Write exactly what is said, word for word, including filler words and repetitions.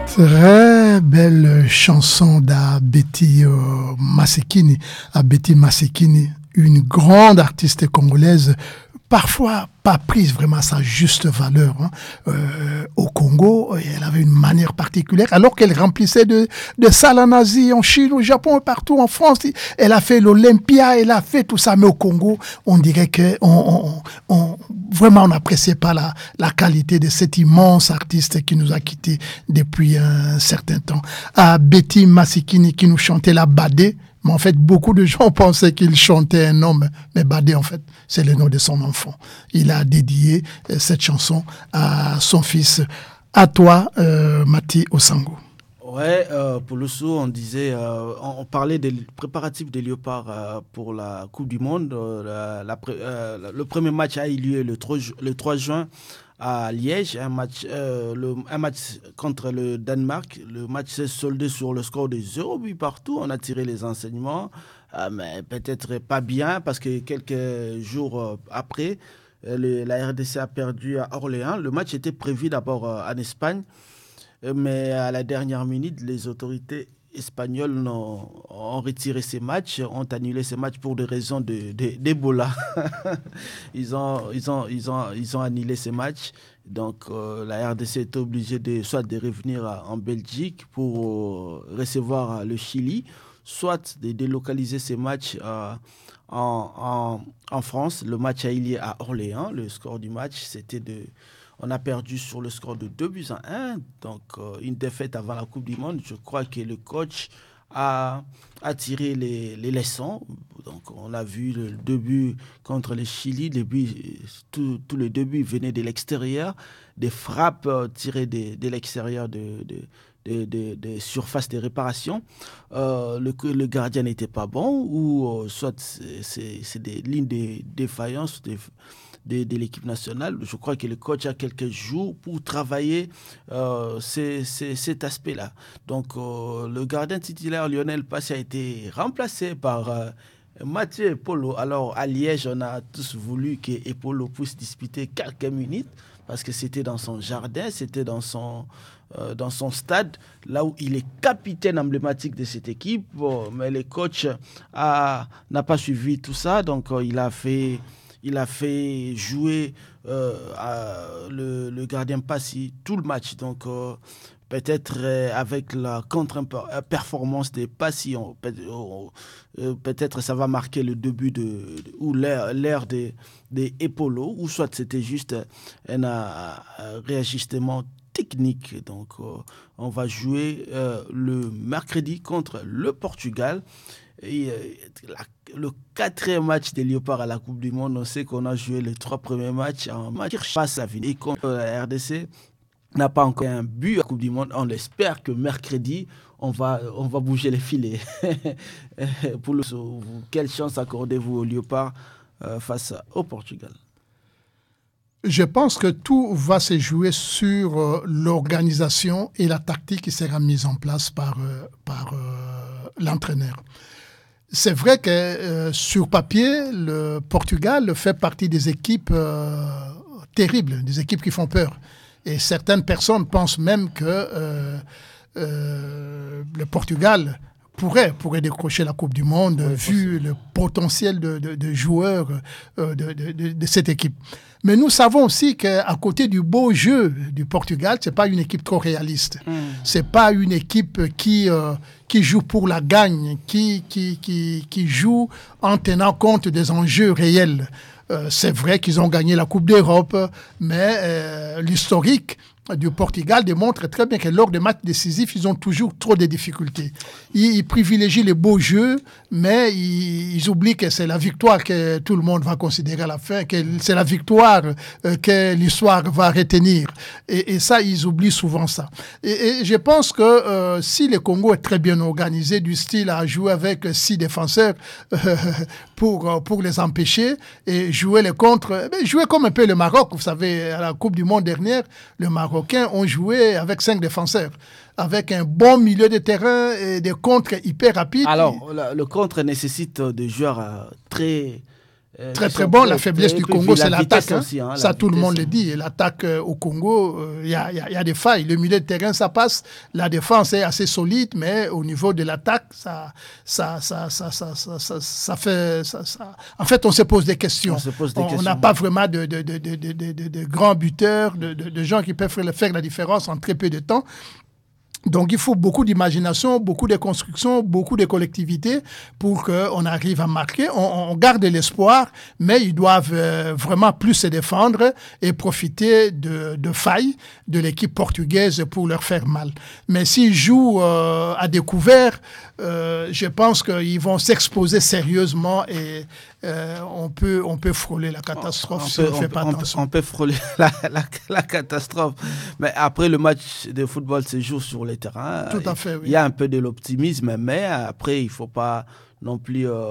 Très belle chanson d'Abeti euh, Masekini. Abeti Masekini, une grande artiste congolaise, parfois pas prise vraiment à sa juste valeur. Hein. Euh, au Congo, elle avait une manière particulière, alors qu'elle remplissait de, de salles en Asie, en Chine, au Japon, partout en France. Elle a fait l'Olympia, elle a fait tout ça, mais au Congo, on dirait que on, on, on, vraiment on n'appréciait pas la, la qualité de cet immense artiste qui nous a quittés depuis un certain temps. À Betty Masekini qui nous chantait la Badé. Mais en fait, beaucoup de gens pensaient qu'il chantait un homme. Mais Badé, en fait, c'est le nom de son enfant. Il a dédié euh, cette chanson à son fils. À toi, euh, Mati Osango. Ouais, euh, pour le saut, on disait, euh, on, on parlait des préparatifs des Léopards euh, pour la Coupe du Monde. Euh, la, la, euh, le premier match a eu lieu le trois, le trois juin à Liège, un match, euh, le, un match contre le Danemark. Le match s'est soldé sur le score de zéro but partout. On a tiré les enseignements, euh, mais peut-être pas bien parce que quelques jours euh, après, euh, le, la R D C a perdu à Orléans. Le match était prévu d'abord euh, en Espagne, mais à la dernière minute, les autorités espagnols ont, ont retiré ces matchs, ont annulé ces matchs pour des raisons de, de, d'Ebola. ils, ont, ils, ont, ils, ont, ils ont annulé ces matchs. Donc euh, la R D C est obligée de, soit de revenir à, en Belgique pour euh, recevoir le Chili, soit de délocaliser ces matchs euh, en, en, en France. Le match a eu lieu à Orléans. Le score du match, c'était de... On a perdu sur le score de deux buts à un, donc euh, une défaite avant la Coupe du Monde. Je crois que le coach a, a tiré les, les leçons. Donc on a vu le deux buts contre le Chili. Les buts, tous tout les deux buts venaient de l'extérieur, des frappes euh, tirées de, de l'extérieur de, de, de, de, de surface de réparation. Euh, le, le gardien n'était pas bon, ou euh, soit c'est, c'est, c'est des lignes de défaillance, des, De, de l'équipe nationale. Je crois que le coach a quelques jours pour travailler euh, c'est, c'est, cet aspect-là. Donc, euh, le gardien titulaire Lionel Passy a été remplacé par euh, Mathieu Epolo. Alors, à Liège, on a tous voulu que Epolo puisse disputer quelques minutes parce que c'était dans son jardin, c'était dans son, euh, dans son stade, là où il est capitaine emblématique de cette équipe. Bon, mais le coach a, n'a pas suivi tout ça, donc euh, il a fait... Il a fait jouer euh, à, le, le gardien Passy tout le match. Donc, euh, peut-être euh, avec la contre-performance des Passy, on, peut, on, euh, peut-être ça va marquer le début de, de, ou l'ère, l'ère des, des Epolo, ou soit c'était juste un, un, un réajustement technique. Donc, euh, on va jouer euh, le mercredi contre le Portugal. Et, euh, la, le quatrième match des Léopards à la Coupe du Monde, on sait qu'on a joué les trois premiers matchs en match face à Vini. Et contre la R D C, n'a pas encore un but à la Coupe du Monde. On espère que mercredi, on va, on va bouger les filets. Pour le, quelle chance accordez-vous aux Léopards euh, face au Portugal? Je pense que tout va se jouer sur euh, l'organisation et la tactique qui sera mise en place par, euh, par euh, l'entraîneur. C'est vrai que euh, sur papier, le Portugal fait partie des équipes euh, terribles, des équipes qui font peur. Et certaines personnes pensent même que euh, euh, le Portugal pourrait, pourrait décrocher la Coupe du Monde, oui, vu possible. Le potentiel de, de, de joueurs euh, de, de, de, de cette équipe. Mais nous savons aussi qu'à côté du beau jeu du Portugal, c'est pas une équipe trop réaliste. Mm. C'est pas une équipe qui euh, qui joue pour la gagne, qui qui qui qui joue en tenant compte des enjeux réels. Euh, c'est vrai qu'ils ont gagné la Coupe d'Europe, mais euh, l'historique du Portugal démontre très bien que lors des matchs décisifs, ils ont toujours trop de difficultés. Ils, ils privilégient les beaux jeux, mais ils, ils oublient que c'est la victoire que tout le monde va considérer à la fin, que c'est la victoire euh, que l'histoire va retenir. Et, et ça, ils oublient souvent ça. Et, et je pense que euh, si le Congo est très bien organisé, du style à jouer avec six défenseurs euh, pour, pour les empêcher et jouer les contre, ben, jouer comme un peu le Maroc. Vous savez, à la Coupe du Monde dernière, le Maroc ont joué avec cinq défenseurs, avec un bon milieu de terrain et des contres hyper rapides. Alors, le, le contre nécessite des joueurs euh, très, Euh, très très bon. La faiblesse du Congo, c'est l'attaque. Hein. Aussi, hein, ça, la tout vitesse, le monde hein. le dit. Et l'attaque euh, au Congo, il euh, y, y, y a des failles. Le milieu de terrain, ça passe. La défense est assez solide, mais au niveau de l'attaque, ça, ça, ça, ça, ça, ça, ça, ça fait... Ça, ça... En fait, on se pose des questions. On n'a pas vraiment de, de, de, de, de, de, de, de grands buteurs, de, de, de gens qui peuvent faire la différence en très peu de temps. Donc, il faut beaucoup d'imagination, beaucoup de construction, beaucoup de collectivité pour qu'on arrive à marquer. On, on garde l'espoir, mais ils doivent euh, vraiment plus se défendre et profiter de, de failles de l'équipe portugaise pour leur faire mal. Mais s'ils jouent euh, à découvert, euh, je pense qu'ils vont s'exposer sérieusement et euh, on peut, on peut frôler la catastrophe on si peut, on ne fait pas on attention. Peut, on peut frôler la, la, la catastrophe. Mais après, le match de football se joue sur les terrains. Tout à fait, oui. Il y a un peu de l'optimisme, mais après, il ne faut pas non plus... Euh,